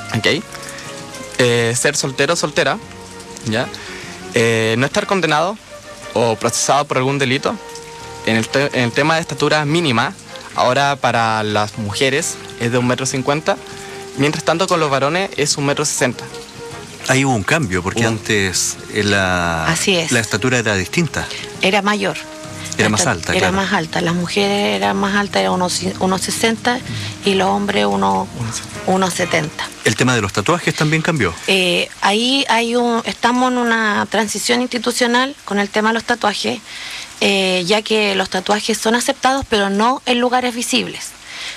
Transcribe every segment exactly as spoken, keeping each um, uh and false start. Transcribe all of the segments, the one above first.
¿Ok? Eh, ser soltero o soltera, ¿ya? Eh, no estar condenado o procesado por algún delito. En el, te- en el tema de estatura mínima, ahora para las mujeres es de un metro cincuenta, mientras tanto con los varones es un metro sesenta. Ahí hubo un cambio, porque Hubo- antes eh, la, Así es. la estatura era distinta. Era mayor. Era La más esta- alta, Era claro. más alta. Las mujeres eran más altas, eran unos, unos sesenta y los hombres unos, unos setenta. El tema de los tatuajes también cambió. Eh, ahí hay un, estamos en una transición institucional con el tema de los tatuajes, eh, ya que los tatuajes son aceptados, pero no en lugares visibles,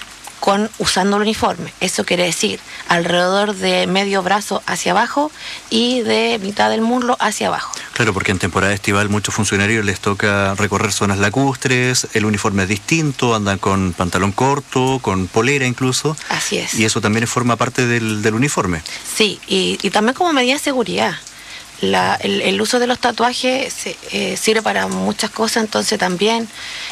con usando el uniforme. Eso quiere decir alrededor de medio brazo hacia abajo y de mitad del muslo hacia abajo. Claro, porque en temporada estival muchos funcionarios les toca recorrer zonas lacustres, el uniforme es distinto, andan con pantalón corto, con polera incluso, Así es. y eso también forma parte del, del uniforme. Sí, y, y también como medida de seguridad. La- el, el uso de los tatuajes se- eh, sirve para muchas cosas, entonces también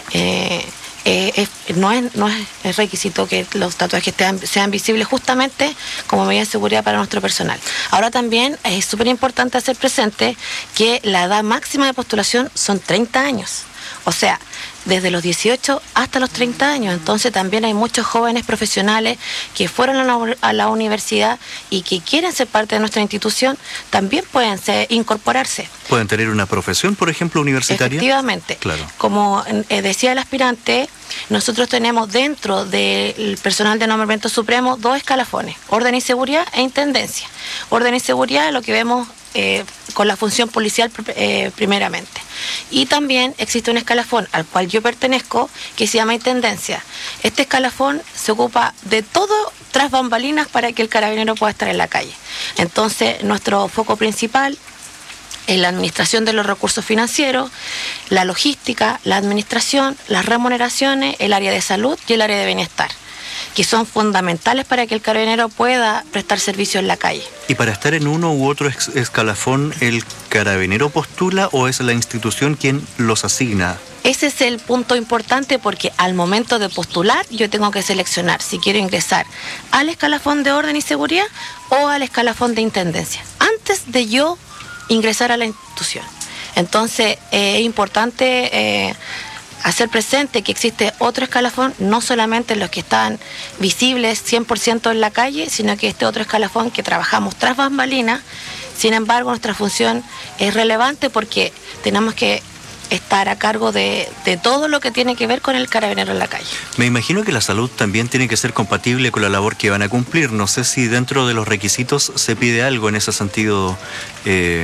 eh, eh, es- no, es, no es, es requisito que los tatuajes sean, sean visibles justamente como medida de seguridad para nuestro personal. Ahora también es súper importante hacer presente que la edad máxima de postulación son treinta años. O sea, desde los dieciocho hasta los treinta años. Entonces también hay muchos jóvenes profesionales que fueron a la, a la universidad y que quieren ser parte de nuestra institución, también pueden ser, incorporarse. ¿Pueden tener una profesión, por ejemplo, universitaria? Efectivamente. Claro. Como eh, decía el aspirante, nosotros tenemos dentro del personal de nombramiento supremo dos escalafones, orden y seguridad e intendencia. Orden y seguridad es lo que vemos eh, con la función policial eh, primeramente. Y también existe un escalafón al cual yo pertenezco que se llama intendencia. Este escalafón se ocupa de todo tras bambalinas para que el carabinero pueda estar en la calle. Entonces, nuestro foco principal en la administración de los recursos financieros, la logística, la administración, las remuneraciones, el área de salud y el área de bienestar, que son fundamentales para que el carabinero pueda prestar servicio en la calle. ¿Y para estar en uno u otro ex- escalafón, el carabinero postula o es la institución quien los asigna? Ese es el punto importante porque al momento de postular yo tengo que seleccionar si quiero ingresar al escalafón de orden y seguridad o al escalafón de intendencia, antes de yo ingresar a la institución. Entonces eh, es importante eh, hacer presente que existe otro escalafón, no solamente los que están visibles cien por ciento en la calle, sino que este otro escalafón que trabajamos tras bambalinas. Sin embargo, nuestra función es relevante porque tenemos que estar a cargo de, de todo lo que tiene que ver con el carabinero en la calle. Me imagino que la salud también tiene que ser compatible con la labor que van a cumplir. No sé si dentro de los requisitos se pide algo en ese sentido. Eh,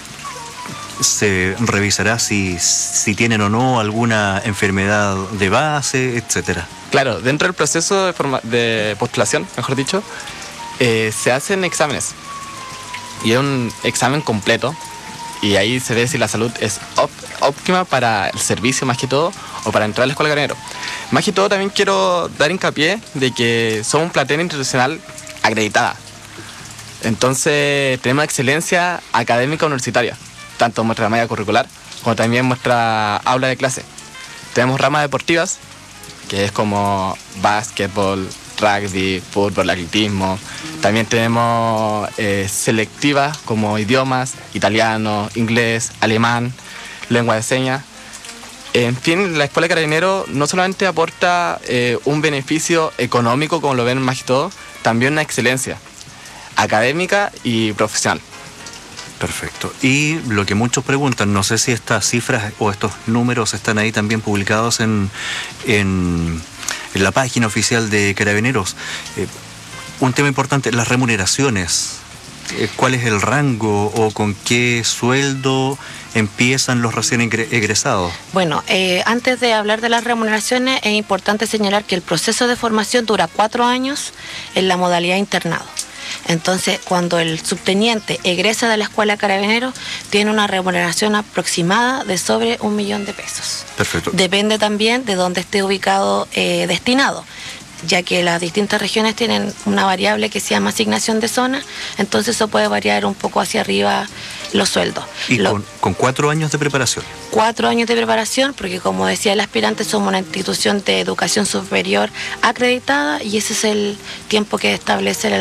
se revisará si, si tienen o no alguna enfermedad de base, etcétera. Claro, dentro del proceso de, forma- de postulación, mejor dicho, eh, se hacen exámenes. Y es un examen completo. Y ahí se ve si la salud es op- óptima para el servicio más que todo o para entrar a la escuela de carabinero. Más que todo también quiero dar hincapié de que somos un plantel institucional acreditada. Entonces tenemos excelencia académica universitaria, tanto en nuestra malla curricular como también en nuestra aula de clase. Tenemos ramas deportivas, que es como básquetbol, rugby, fútbol, atletismo. También tenemos eh, selectivas como idiomas, italiano, inglés, alemán, lengua de señas. En fin, la Escuela de Carabineros no solamente aporta eh, un beneficio económico, como lo ven más que todo, también una excelencia académica y profesional. Perfecto. Y lo que muchos preguntan, no sé si estas cifras o estos números están ahí también publicados en, en, en la página oficial de Carabineros. Eh, un tema importante, las remuneraciones. Eh, ¿Cuál es el rango o con qué sueldo empiezan los recién egre- egresados? Bueno, eh, antes de hablar de las remuneraciones, es importante señalar que el proceso de formación dura cuatro años en la modalidad internado. Entonces, cuando el subteniente egresa de la Escuela de Carabineros, tiene una remuneración aproximada de sobre un millón de pesos. Perfecto. Depende también de dónde esté ubicado eh, destinado, ya que las distintas regiones tienen una variable que se llama asignación de zona, entonces eso puede variar un poco hacia arriba los sueldos. Y Lo- con, con cuatro años de preparación. Cuatro años de preparación, porque como decía el aspirante, somos una institución de educación superior acreditada y ese es el tiempo que establece la